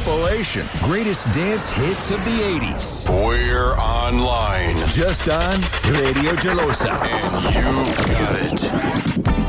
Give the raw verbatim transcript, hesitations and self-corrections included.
compilation. Greatest dance hits of the eighties. We're online. Just on Radio Gelosa. And you've got it.